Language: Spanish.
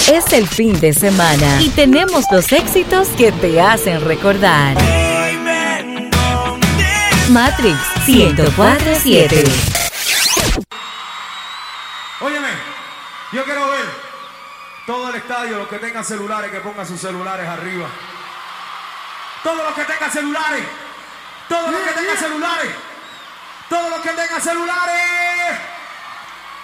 Es el fin de semana y tenemos los éxitos que te hacen recordar. Matrix 104.7. Óyeme, yo quiero ver todo el estadio, los que tengan celulares, que pongan sus celulares arriba. Todos los que tengan celulares, todos los que tengan celulares, todos los que tengan celulares.